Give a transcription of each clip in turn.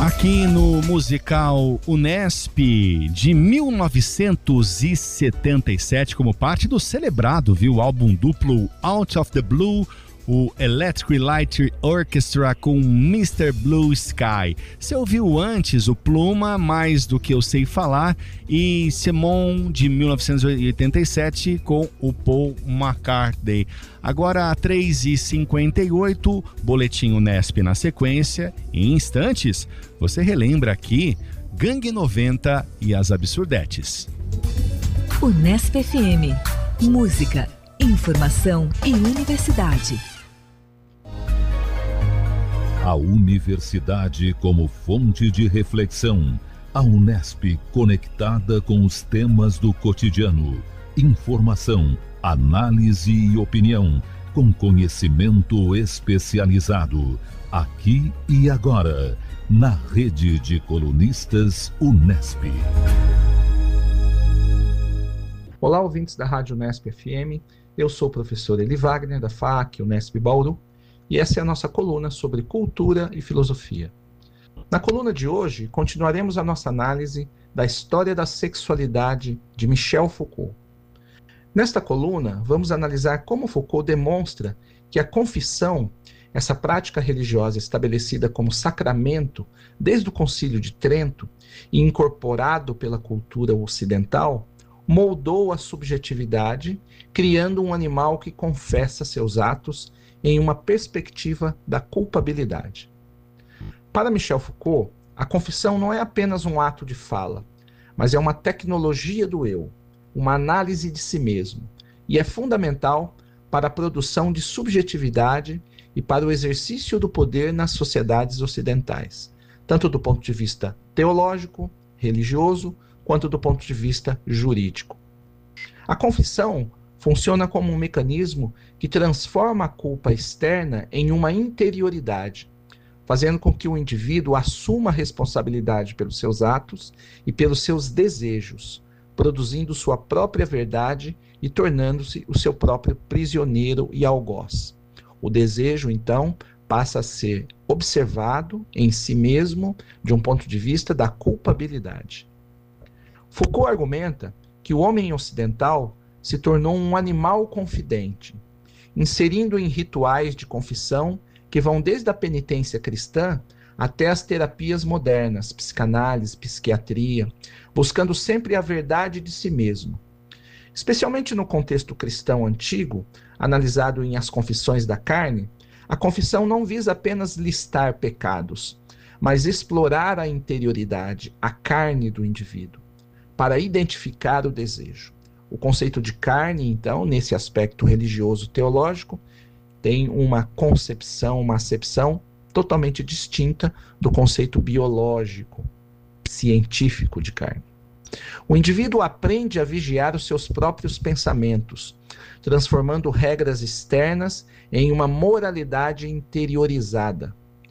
Aqui no musical Unesp de 1977, como parte do celebrado, álbum duplo Out of the Blue, o Electric Light Orchestra com Mr. Blue Sky. Você ouviu antes o Pluma, Mais do que eu sei falar, e Simon de 1987 com o Paul McCartney. Agora, 3h58, Boletim Unesp na sequência. Em instantes, você relembra aqui Gangue 90 e as Absurdetes. Unesp FM. Música, informação e universidade. A universidade como fonte de reflexão. A Unesp conectada com os temas do cotidiano. Informação, análise e opinião, com conhecimento especializado. Aqui e agora, na rede de colunistas Unesp. Olá, ouvintes da Rádio Unesp FM. Eu sou o professor Eli Wagner, da FAC Unesp Bauru, e essa é a nossa coluna sobre cultura e filosofia. Na coluna de hoje, continuaremos a nossa análise da história da sexualidade de Michel Foucault. Nesta coluna, vamos analisar como Foucault demonstra que a confissão, essa prática religiosa estabelecida como sacramento desde o Concílio de Trento e incorporado pela cultura ocidental, moldou a subjetividade, criando um animal que confessa seus atos em uma perspectiva da culpabilidade. Para Michel Foucault, a confissão não é apenas um ato de fala, mas é uma tecnologia do eu, uma análise de si mesmo, e é fundamental para a produção de subjetividade e para o exercício do poder nas sociedades ocidentais, tanto do ponto de vista teológico, religioso, quanto do ponto de vista jurídico. A confissão funciona como um mecanismo que transforma a culpa externa em uma interioridade, fazendo com que o indivíduo assuma a responsabilidade pelos seus atos e pelos seus desejos, produzindo sua própria verdade e tornando-se o seu próprio prisioneiro e algoz. O desejo, então, passa a ser observado em si mesmo de um ponto de vista da culpabilidade. Foucault argumenta que o homem ocidental se tornou um animal confidente, inserindo em rituais de confissão que vão desde a penitência cristã até as terapias modernas, psicanálise, psiquiatria, buscando sempre a verdade de si mesmo. Especialmente no contexto cristão antigo, analisado em As Confissões da Carne, a confissão não visa apenas listar pecados, mas explorar a interioridade, a carne do indivíduo, para identificar o desejo. O conceito de carne, então, nesse aspecto religioso-teológico, tem uma concepção, uma acepção totalmente distinta do conceito biológico, científico de carne. O indivíduo aprende a vigiar os seus próprios pensamentos, transformando regras externas em uma moralidade interiorizada.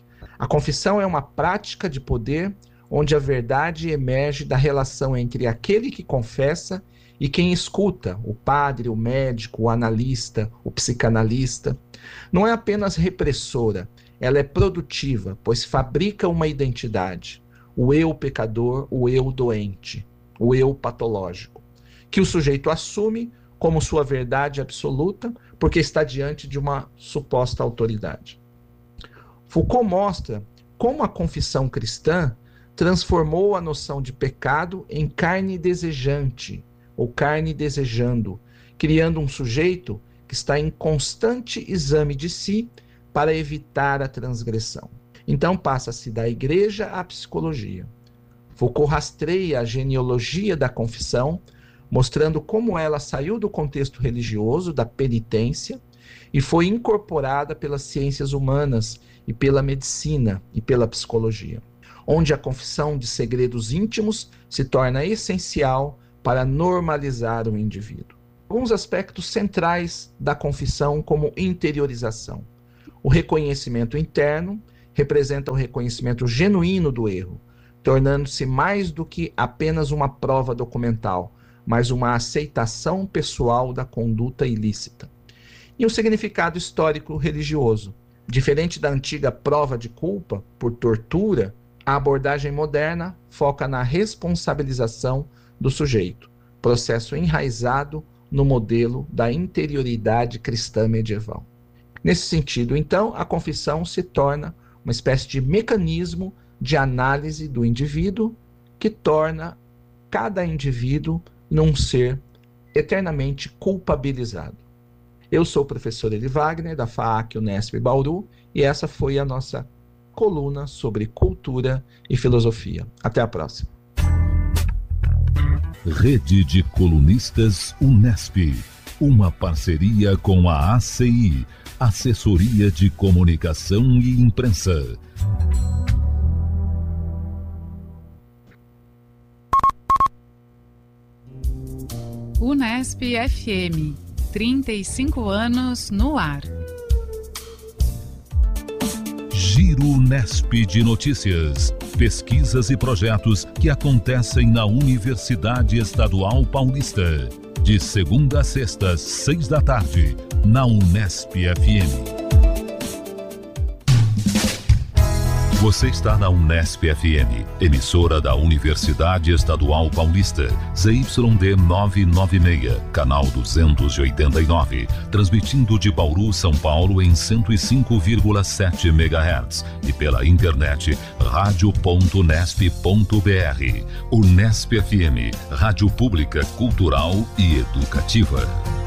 A confissão é uma prática de poder onde a verdade emerge da relação entre aquele que confessa e quem escuta, o padre, o médico, o analista, o psicanalista. Não é apenas repressora, ela é produtiva, pois fabrica uma identidade, o eu pecador, o eu doente, o eu patológico, que o sujeito assume como sua verdade absoluta, porque está diante de uma suposta autoridade. Foucault mostra como a confissão cristã transformou a noção de pecado em carne desejante, ou carne desejando, criando um sujeito que está em constante exame de si para evitar a transgressão. Então passa-se da igreja à psicologia. Foucault rastreia a genealogia da confissão, mostrando como ela saiu do contexto religioso, da penitência, e foi incorporada pelas ciências humanas e pela medicina e pela psicologia, onde a confissão de segredos íntimos se torna essencial para normalizar o indivíduo. Alguns aspectos centrais da confissão como interiorização. O reconhecimento interno representa o reconhecimento genuíno do erro, tornando-se mais do que apenas uma prova documental, mas uma aceitação pessoal da conduta ilícita. E o significado histórico religioso. Diferente da antiga prova de culpa por tortura, A abordagem moderna foca na responsabilização do sujeito, processo enraizado no modelo da interioridade cristã medieval. Nesse sentido, então, a confissão se torna uma espécie de mecanismo de análise do indivíduo que torna cada indivíduo num ser eternamente culpabilizado. Eu sou o professor Eli Wagner, da FAAC Unesp Bauru, e essa foi a nossa coluna sobre cultura e filosofia. Até a próxima. Rede de Colunistas Unesp, uma parceria com a ACI, Assessoria de Comunicação e Imprensa. Unesp FM, 35 anos no ar. Giro Unesp de Notícias, pesquisas e projetos que acontecem na Universidade Estadual Paulista. De segunda a sexta, 6 da tarde, na Unesp FM. Você está na Unesp FM, emissora da Universidade Estadual Paulista, ZYD 996, canal 289, transmitindo de Bauru, São Paulo em 105,7 MHz e pela internet radio.unesp.br. Unesp FM, rádio pública, cultural e educativa.